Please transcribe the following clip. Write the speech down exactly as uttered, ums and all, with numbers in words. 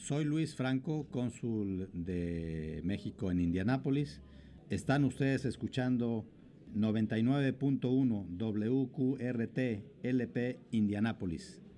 Soy Luis Franco, cónsul de México en Indianápolis. Están ustedes escuchando noventa y nueve punto uno W Q R T L P Indianápolis.